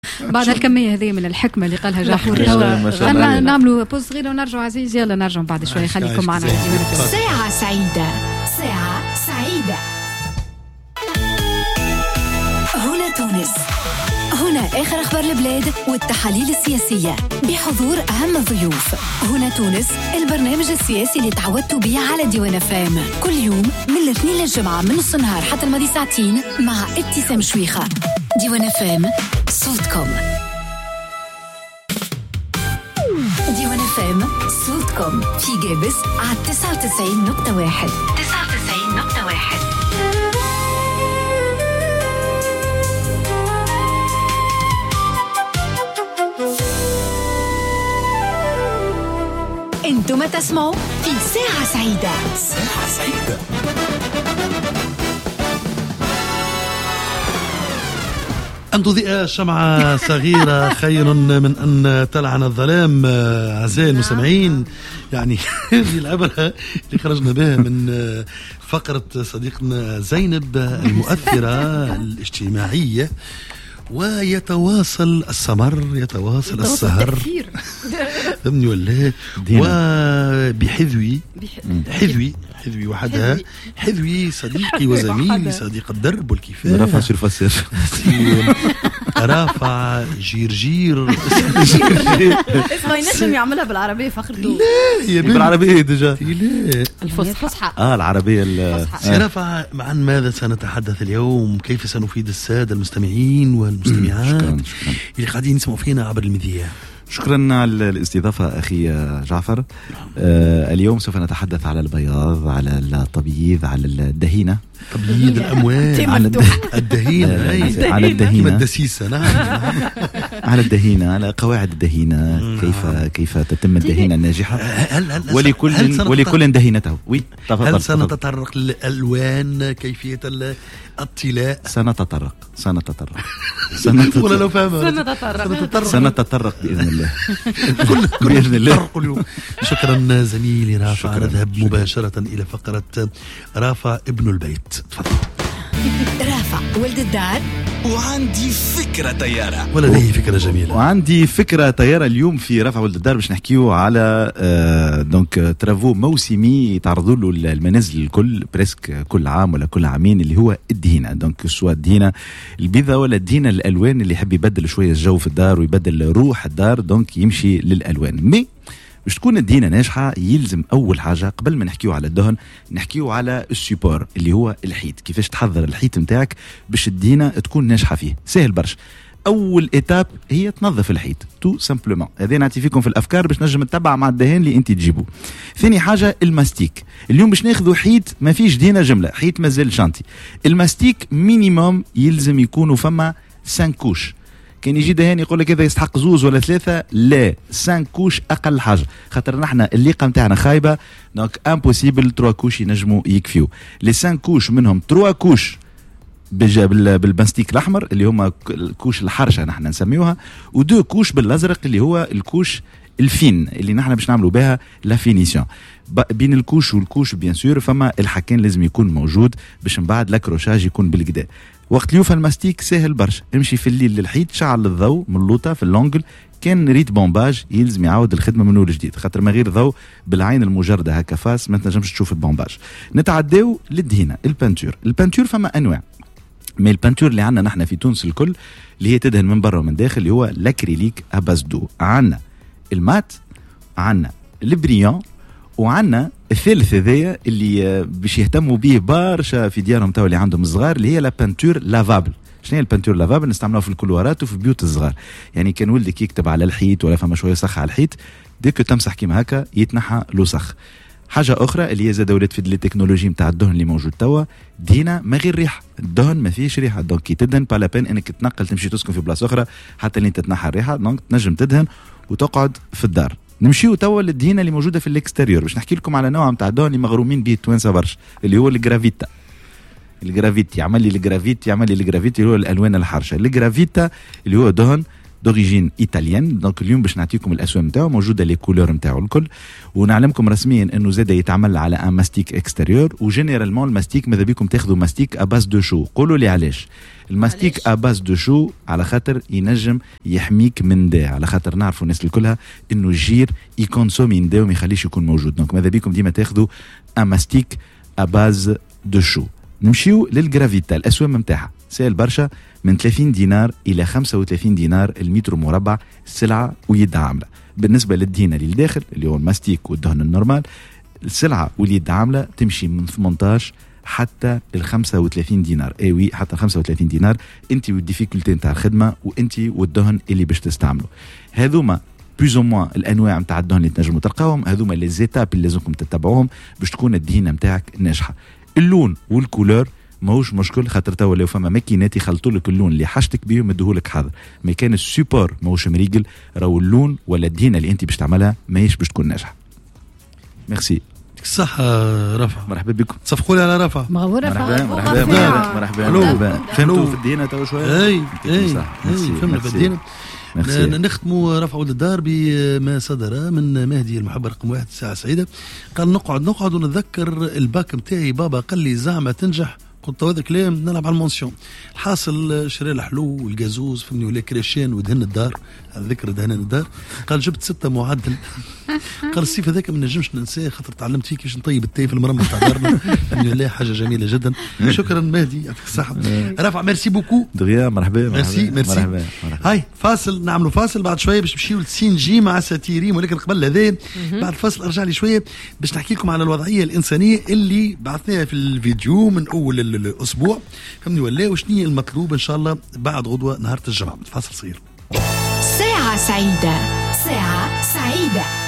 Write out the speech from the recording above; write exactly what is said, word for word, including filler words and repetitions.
بعد الكمية هذه من الحكمة اللي قالها جعفر خلنا نعملوا بوز صغيرة ونرجعوا عزيز. يلا نرجع بعد شوي. خليكم معنا. ساعة سعيدة. ساعة سعيدة هنا تونس. هنا آخر أخبار البلاد والتحاليل السياسية بحضور أهم الضيوف. هنا تونس، البرنامج السياسي اللي تعودتوا به على ديوان فام كل يوم من الاثنين للجمعة من نص النهار حتى الماضي ساعتين مع ابتسام شويخة. ديوان فام صوتكم. ديوان فام صوتكم في جابس على تسعة وتسعين نقطة واحد. تسعة وتسعين نقطة واحد. انتم تسمعوا في ساعة سعيدة. ساعة سعيدة. أن تضيء شمعة صغيرة خير من أن تلعن الظلام. أعزائي المستمعين، يعني هذه العبرة اللي خرجنا بها من فقرة صديقنا زينب المؤثرة الاجتماعية. ويتواصل السمر، يتواصل السهر فهمني ولا؟ وبحذوي حذوي حذوي وحدها حذوي صديقي وزميلي صديق الدرب والكفاية رافع شرفسر رافع جيرجير اسمه ينجم يعملها بالعربية فخر دو. لا يا بالعربية دجا الفصحى. اه العربية سي رافع. عن ماذا سنتحدث اليوم؟ كيف سنفيد السادة المستمعين والمستمعات اللي قاعدين يسمعوا فينا عبر المذياع؟ شكرا على الاستضافة أخي جعفر. آه اليوم سوف نتحدث على البياض، على التبييض، على الدهينة، تبييض الأموال، على الدهينة، على الدهينة، الدسيسة، نعم، على الدهينة، على قواعد الدهينة، كيف كيف تتم الدهينة الناجحة، ولكل ولكل دهينته. وي هل سنتطرق للألوان، كيفية الطلاء؟ سنتطرق سنتطرق سنتطرق لو سنتطرق سنتطرق بإذن الله بإذن الله. شكرا زميلي رافع. نذهب مباشرة إلى فقرة رافع ابن البيت. تفضل. رافع ولد الدار. وعندي فكرة طيارة. ولديه فكرة جميلة. وعندي فكرة طيارة اليوم في رافع ولد الدار باش نحكيو على آه دونك ترافو موسمي يتعرضوا له المنازل الكل بريسك كل عام ولا كل عامين، اللي هو الدهينة. دونك سواء الدهينة البيضة ولا الدهينة الألوان، اللي يحب يبدل شوية الجو في الدار ويبدل روح الدار دونك يمشي للألوان. مي باش تكون الدهينة ناجحة يلزم أول حاجة قبل ما نحكيو على الدهن نحكيو على السيبور اللي هو الحيط. كيفاش تحضر الحيط متاعك باش الدهينة تكون ناجحة فيه؟ سهل برش. أول إتاب هي تنظف الحيط تو سامبلومون. هذا نعطي فيكم في الأفكار باش نجم تتبع مع الدهان اللي أنت تجيبه. ثاني حاجة الماستيك. اليوم باش ناخذوا حيط ما فيش دهينة جملة، حيط مازال شانتي. الماستيك مينيموم يلزم يكونوا فما سان كوش. كان يجي دهان يقول لك هذا يستحق زوز ولا ثلاثة، لا سان كوش أقل حاجة، خاطر نحن الليقة متاعنا خايبة دونك امبوسيبل تروا كوش ينجموا يكفيو. لي سان كوش منهم تروا كوش بالبلاستيك الأحمر اللي هما الكوش الحرشة نحن نسميوها، ودو كوش بالأزرق اللي هو الكوش الفين اللي نحن باش نعملوا بها لا فينيسيون. بين الكوش والكوش بيان سور فما الحكين لازم يكون موجود باش من بعد لاكروشاج يكون بالكدا. وقت اليوفا الماستيك سهل برشا، امشي في الليل للحيط شعل الضوء من اللوطه في اللونجل. كان ريت بومباج يلزم يعاود الخدمه من اول جديد، خاطر ما غير ضوء بالعين المجرده هكا فاس ما تنجمش تشوف البومباج. نتعداو للدهينه البانتور. البانتور فما انواع، مي البانتور اللي عندنا نحن في تونس الكل اللي هي تدهن من برا ومن داخل اللي هو الاكريليك اباز دو. عندنا المات، عندنا البريون، وعندنا الثالث هذايا اللي باش يهتموا به برشا في ديارهم تو اللي عندهم صغار، اللي هي لا بانتور لافابل. شنو هي البانتور لافابل؟ نستعملوها في الكلوارات وفي بيوت الصغار. يعني كان ولدك يكتب على الحيط ولا فما شويه صخ على الحيط، ديك تمسح كيما هكا يتنحى لوسخ. حاجه اخرى اللي هي زاد ولات في التكنولوجي نتاع الدهن اللي موجود توا، دينا ما غير ريحه، الدهن ما فيش ريحه، دونك كي تدهن با لا بين انك تنقل تمشي تسكن في بلاصه اخرى حتى اللي تتنحى الريحه، دونك تنجم تدهن وتقعد في الدار. نمشيو توا للدهينه اللي موجوده في الاكستيريور باش نحكي لكم على نوع نتاع الدهن اللي مغرومين به التوانسه برشا، اللي هو الجرافيتا. الجرافيتي عمل لي الجرافيتي عمل لي الجرافيتي اللي هو الالوان الحرشه. الجرافيتا اللي هو دهن دوريجين ايطاليان. دونك اليوم باش نعطيكم الاسواق نتاعو، موجوده لي كولور نتاعو الكل، ونعلمكم رسميا انه زاد يتعمل على ان ماستيك اكستيريور. وجينيرالمون الماستيك ماذا بيكم تاخذوا ماستيك اباس دو شو. قولوا لي علاش الماستيك اباس دو شو؟ على خاطر ينجم يحميك من داء، على خاطر نعرفوا الناس الكلها انه الجير يكونسومي من داء وما يخليش يكون موجود. دونك ماذا بيكم ديما تاخذوا ان ماستيك اباس دو شو. نمشيو للجرافيتا، الاسوام نتاعها سهل برشا، من ثلاثين دينار الى خمسة وثلاثين دينار المتر مربع سلعه ويد عامله. بالنسبه للدهن اللي لداخل اللي هو الماستيك والدهن النورمال، السلعه واليد عامله تمشي من ثمانية عشر حتى ال خمسة وثلاثين دينار. اي وي حتى خمسة وثلاثين دينار، انت والديفيكولتي نتاع الخدمه وانت والدهن اللي باش تستعملوا. هذوما بلوز او موان الانواع نتاع الدهن اللي تنجموا تلقاوهم، هذوما لي زيتاب اللي لازمكم تتبعوهم باش تكون الدهينه نتاعك ناجحه. اللون والكولور ماهوش مشكل، خاطر توا لو فما ماكينات يخلطوا لك اللون اللي حاجتك بيه ويديهولك حاضر. ما كان السوبور ماهوش مريقل، راهو اللون ولا الدهينه اللي انت باش تعملها ماهيش باش تكون ناجحه. ميرسي. الصحة رفع، مرحبا بكم. تصفقوا لي على رفع. مرحبا مرحبا مرحبا مرحبا مرحبا. فهمتوا في الدهينه توا شويه؟ اي اي فهمنا في الدهينه. نختموا رفع ولد الدار بما صدر من مهدي المحبر رقم واحد. ساعة سعيدة قال نقعد نقعد ونتذكر الباك متاعي، بابا قال لي زعما تنجح، قلت هذا كلام نلعب على المونسيون. الحاصل شري الحلو والجازوز فهمني ولا كريشين ودهن الدار، الذكر دهن الدار. قال جبت ستة معدل. قال الصيف هذاك ما نجمش ننساه خاطر تعلمت فيك كيفاش نطيب التاي في المرمى تاع دارنا. الحمد لله حاجه جميله جدا. شكرا مهدي يعطيك الصحه. رافع ميرسي بوكو. دغيا مرحبا ميرسي ميرسي. هاي فاصل، نعملوا فاصل بعد شويه باش نمشيو لسين جي مع ساتيريم، ولكن قبل هذا بعد الفاصل ارجع لي شويه باش نحكي لكم على الوضعيه الانسانيه اللي بعثناها في الفيديو من اول الاسبوع فهمني ولا، وشنو هي المطلوب ان شاء الله بعد غدوه نهار الجمعه. فاصل صغير. ساعه سعيده، ساعه سعيده.